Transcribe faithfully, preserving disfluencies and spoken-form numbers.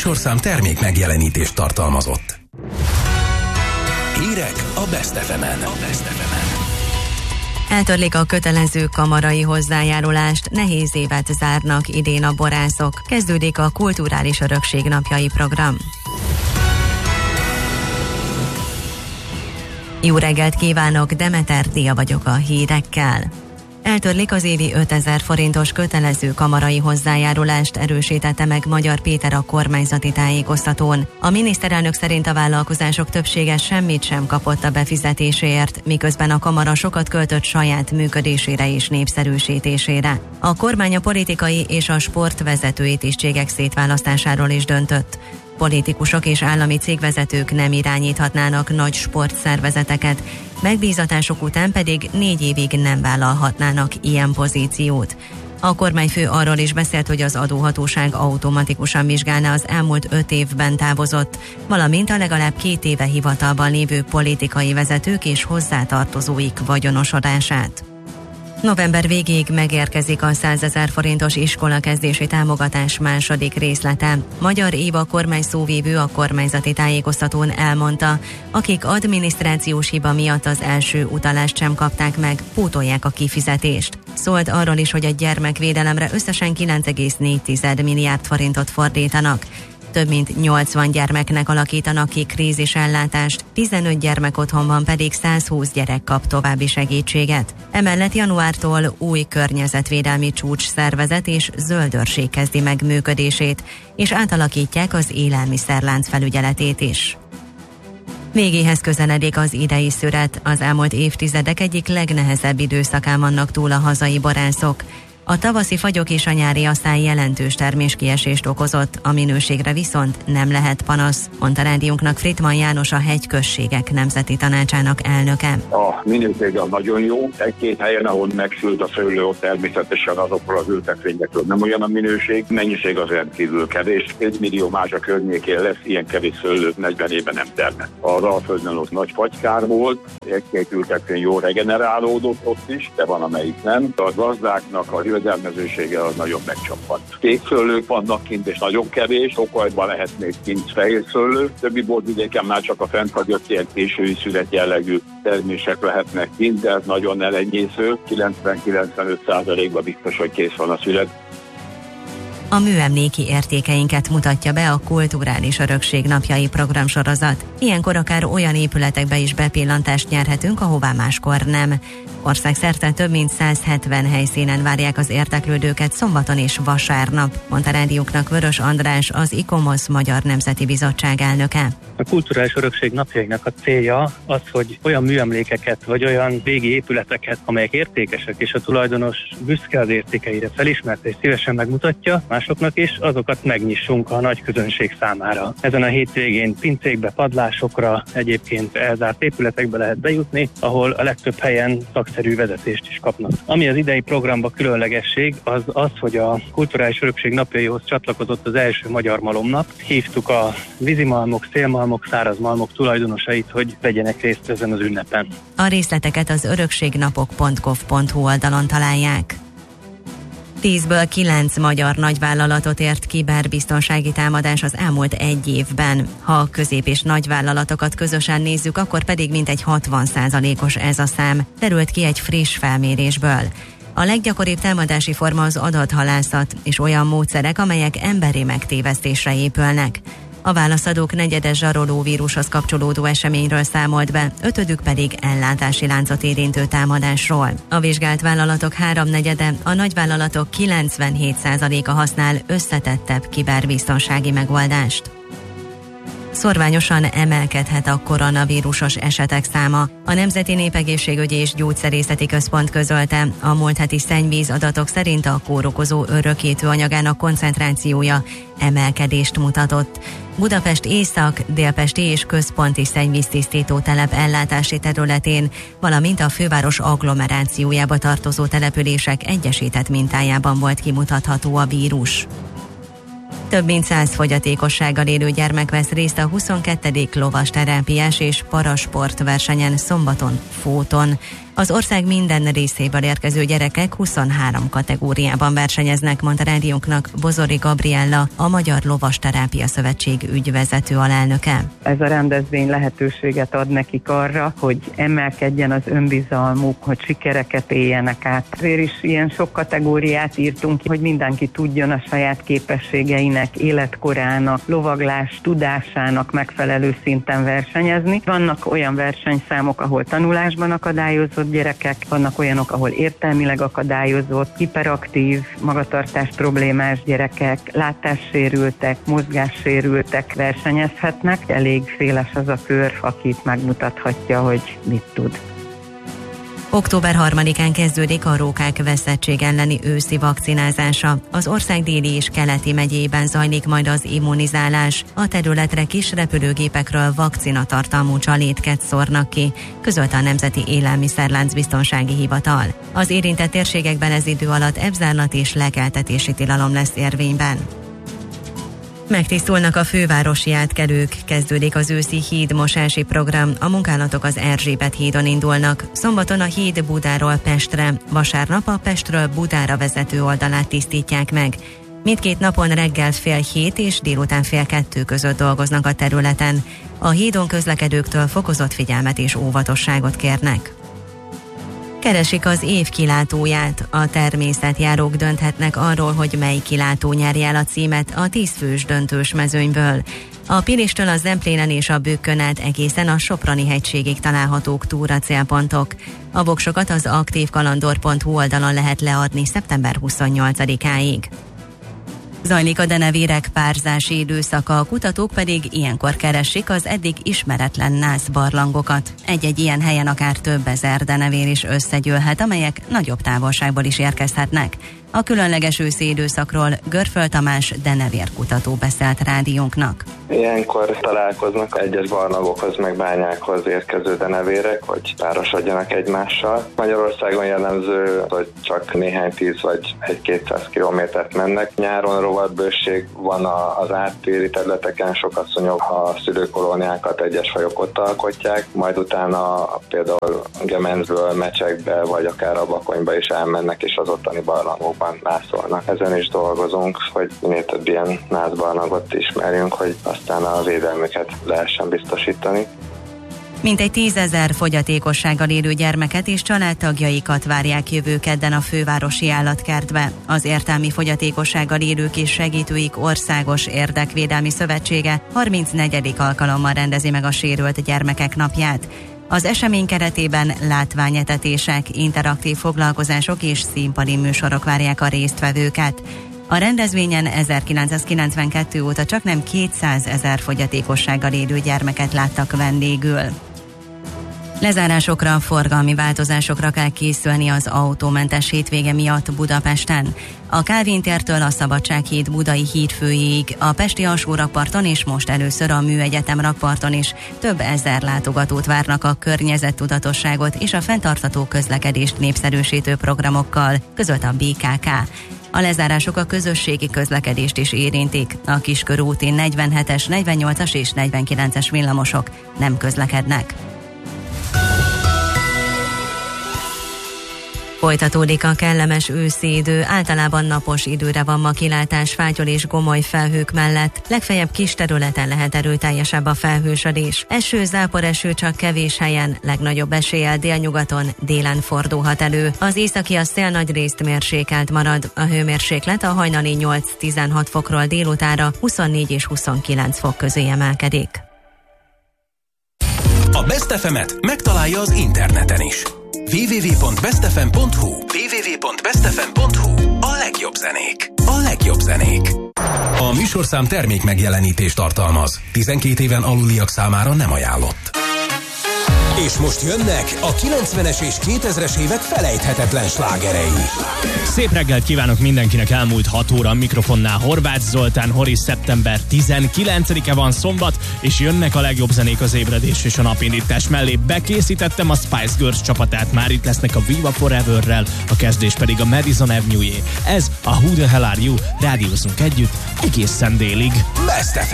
műsorszám termék megjelenítést tartalmazott. Hírek a Best ef emen. A Best ef emen. Eltörlik a kötelező kamarai hozzájárulást, nehéz évet zárnak idén a borászok. Kezdődik a Kulturális Örökség Napjai program. Jó reggelt kívánok, Demeter Dia vagyok a hírekkel. Eltörlik az évi ötezer forintos kötelező kamarai hozzájárulást, erősítette meg Magyar Péter a kormányzati tájékoztatón. A miniszterelnök szerint a vállalkozások többsége semmit sem kapott a befizetéséért, miközben a kamara sokat költött saját működésére és népszerűsítésére. A kormány a politikai és a sportvezetői tisztségek szétválasztásáról is döntött. Politikusok és állami cégvezetők nem irányíthatnának nagy sportszervezeteket, megbízatások után pedig négy évig nem vállalhatnának ilyen pozíciót. A kormányfő arról is beszélt, hogy az adóhatóság automatikusan vizsgálná az elmúlt öt évben távozott, valamint a legalább két éve hivatalban lévő politikai vezetők és hozzátartozóik vagyonosodását. November végéig megérkezik a százezer forintos iskolakezdési támogatás második részlete. Magyar Éva kormányszóvivő a kormányzati tájékoztatón elmondta, akik adminisztrációs hiba miatt az első utalást sem kapták meg, pótolják a kifizetést. Szólt arról is, hogy a gyermekvédelemre összesen kilenc egész négy milliárd forintot fordítanak. Több mint nyolcvan gyermeknek alakítanak ki krízisellátást, tizenöt gyermek otthonban pedig százhúsz gyerek kap további segítséget. Emellett januártól új környezetvédelmi csúcsszervezet és zöldőrség kezdi meg működését, és átalakítják az élelmiszerlánc felügyeletét is. Végéhez közeledik az idei szüret, az elmúlt évtizedek egyik legnehezebb időszakán vannak túl a hazai borászok. A tavaszi fagyok és a nyári asszály jelentős terméskiesést okozott, a minőségre viszont nem lehet panasz, mondta rádiónknak Friedman János, a Hegyközségek Nemzeti Tanácsának elnöke. A minőség az nagyon jó, egy-két helyen, ahol megsült a szőlő, ott természetesen azokról az ültetvényekről nem olyan a minőség, mennyiség az rendkívül kevés, egy millió mázsa környékén lesz, ilyen kevés szőlőt negyven éve nem termett. Az Alföldön ott nagy fagykár volt, egy-két ültetvény jól regenerálódott ott is, de van amelyik nem. A gazdáknak a jövedelmezősége az nagyon megcsapadt. Kékszőlők vannak kint, és nagyon kevés, Tokajban lehet még kint fehér szőlő, többi borvidéken már csak a fennfagyott ilyen késői szület jellegű termések lehetnek kint, de ez nagyon elenyésző, kilencven-kilencvenöt százalékban biztos, hogy kész van a szület. A műemléki értékeinket mutatja be a Kulturális Örökség Napjai programsorozat. Ilyenkor akár olyan épületekbe is bepillantást nyerhetünk, ahová máskor nem. Országszerte több mint száz hetven helyszínen várják az érdeklődőket szombaton és vasárnap, mondta rádióknak Vörös András, az ICOMOS Magyar Nemzeti Bizottság elnöke. A Kulturális Örökség Napjainak a célja az, hogy olyan műemlékeket vagy olyan régi épületeket, amelyek értékesek és a tulajdonos büszke az értékeire, felismerte és szívesen megmutatja másoknak is, azokat megnyissunk a nagy közönség számára. Ezen a hétvégén pincékbe, padlásokra, egyébként elzárt épületekbe lehet bejutni, ahol a legtöbb helyen szakszerű vezetést is kapnak. Ami az idei programban különlegesség, az az, hogy a Kulturális Örökség Napjaihoz csatlakozott az első magyar malomnap. Hívtuk a vízimalmok, szélmalmok, szárazmalmok tulajdonosait, hogy vegyenek részt ezen az ünnepen. A részleteket az örökségnapok pont gov pont hu oldalon találják. tízből kilenc magyar nagyvállalatot ért kiberbiztonsági támadás az elmúlt egy évben. Ha a közép- és nagyvállalatokat közösen nézzük, akkor pedig mintegy hatvan százalékos ez a szám, derült ki egy friss felmérésből. A leggyakoribb támadási forma az adathalászat és olyan módszerek, amelyek emberi megtévesztésre épülnek. A válaszadók negyede zsaroló vírushoz kapcsolódó eseményről számolt be, ötödük pedig ellátási láncot érintő támadásról. A vizsgált vállalatok háromnegyede, a nagyvállalatok kilencvenhét százaléka használ összetettebb kiberbiztonsági megoldást. Szorványosan emelkedhet a koronavírusos esetek száma. A Nemzeti Népegészségügyi és Gyógyszerészeti Központ közölte, a múlt heti szennyvíz adatok szerint a kórokozó örökítő anyagának koncentrációja emelkedést mutatott. Budapest észak, délpesti és központi szennyvíztisztító telep ellátási területén, valamint a főváros agglomerációjába tartozó települések egyesített mintájában volt kimutatható a vírus. Több mint száz fogyatékossággal élő gyermek vesz részt a huszonkettedik lovasterápiás és parasport versenyen szombaton, Fóton. Az ország minden részéből érkező gyerekek huszonhárom kategóriában versenyeznek, mondta rádiónknak Bozori Gabriella, a Magyar Lovasterápia Szövetség ügyvezető alelnöke. Ez a rendezvény lehetőséget ad nekik arra, hogy emelkedjen az önbizalmuk, hogy sikereket éljenek át. Ezért is ilyen sok kategóriát írtunk, hogy mindenki tudjon a saját képességeinek, életkorának, lovaglás tudásának megfelelő szinten versenyezni. Vannak olyan versenyszámok, ahol tanulásban akadályozott gyerekek, vannak olyanok, ahol értelmileg akadályozott, hiperaktív, magatartás problémás gyerekek, látássérültek, mozgássérültek versenyezhetnek. Elég széles az a kör, akit megmutathatja, hogy mit tud. október harmadikán kezdődik a rókák veszettség elleni őszi vakcinázása. Az ország déli és keleti megyében zajlik majd az immunizálás. A területre kis repülőgépekről vakcinatartalmú csalétket szórnak ki, közölte a Nemzeti Élelmiszerlánc Biztonsági Hivatal. Az érintett térségekben ez idő alatt ebzárlat és legeltetési tilalom lesz érvényben. Megtisztulnak a fővárosi átkelők, kezdődik az őszi hídmosási program, a munkálatok az Erzsébet hídon indulnak. Szombaton a híd Budáról Pestre, vasárnap a Pestről Budára vezető oldalát tisztítják meg. Mindkét napon reggel fél hét és délután fél kettő között dolgoznak a területen. A hídon közlekedőktől fokozott figyelmet és óvatosságot kérnek. Keresik az év kilátóját. A természetjárók dönthetnek arról, hogy mely kilátó nyeri el a címet a tízfős döntős mezőnyből. A Pilistől a Zemplénen és a Bükkön át egészen a Soproni hegységig találhatók túra célpontok. A voksokat az aktívkalandor pont hu oldalon lehet leadni szeptember huszonnyolcadikáig. Zajlik a denevérek párzási időszaka, a kutatók pedig ilyenkor keresik az eddig ismeretlen nászbarlangokat. Egy-egy ilyen helyen akár több ezer denevér is összegyűlhet, amelyek nagyobb távolságból is érkezhetnek. A különleges őszi időszakról Görföld Tamás denevérkutató beszélt rádiónknak. Ilyenkor találkoznak egyes barlangokhoz meg bányákhoz érkező denevérek, hogy párosodjanak egymással. Magyarországon jellemző, hogy csak néhány tíz vagy egy-kétszáz kilométert mennek. Nyáron rovatbőség van az áttéri területeken, sokasszonyok a szülőkolóniákat egyes fajok ott alkotják, majd utána például Gemencből Mecsekbe vagy akár a Bakonyba is elmennek, és az ottani barlangokban mászolnak. Ezen is dolgozunk, hogy minél több ilyen nászbarlangot ismerjünk, hogy aztán a védelmüket lehessen biztosítani. Mintegy tízezer fogyatékossággal élő gyermeket és családtagjaikat várják jövő kedden a fővárosi állatkertbe. Az Értelmi Fogyatékossággal élők és segítőik Országos Érdekvédelmi Szövetsége harmincnegyedik alkalommal rendezi meg a sérült gyermekek napját. Az esemény keretében látványetetések, interaktív foglalkozások és színpadi műsorok várják a résztvevőket. A rendezvényen ezerkilencszázkilencvenkettő óta csaknem kétszázezer fogyatékossággal élő gyermeket láttak vendégül. Lezárásokra, forgalmi változásokra kell készülni az autómentes hétvége miatt Budapesten. A Kálvin tértől a Szabadsághíd Budai hídfőjéig, a pesti alsórakparton és most először a Műegyetem rakparton is több ezer látogatót várnak a környezettudatosságot és a fenntartható közlekedést népszerűsítő programokkal, közölt a bé ká ká. A lezárások a közösségi közlekedést is érintik. A Kiskörúti negyvenhetes, negyvennyolcas és negyvenkilences villamosok nem közlekednek. Folytatódik a kellemes őszi idő, általában napos időre van ma kilátás fátyol és gomoly felhők mellett. Legfeljebb kis területen lehet erőteljesebb a felhősödés. Eső, záporeső csak kevés helyen, legnagyobb eséllyel délnyugaton, délen fordulhat elő. Az északi a szél nagyrészt mérsékelt marad, a hőmérséklet a hajnali nyolc-tizenhat fokról délutára huszonnégy és huszonkilenc fok közé emelkedik. A Best ef emet megtalálja az interneten is. double-u double-u double-u pont best f m pont h u double-u double-u double-u pont best f m pont h u A legjobb zenék. A legjobb zenék. A műsorszám termék megjelenítést tartalmaz. tizenkét éven aluliak számára nem ajánlott. És most jönnek a kilencvenes és kétezres évek felejthetetlen slágerei. Szép reggelt kívánok mindenkinek, elmúlt hat óra, mikrofonnál Horváth Zoltán, Horis, szeptember tizenkilencedike van, szombat, és jönnek a legjobb zenék az ébredés és a napindítás mellé. Bekészítettem a Spice Girls csapatát, már itt lesznek a Viva Foreverrel, a kezdés pedig a Madison Avenue-jé. Ez a Who the Hell Are You, rádiózunk együtt egészen délig. Best ef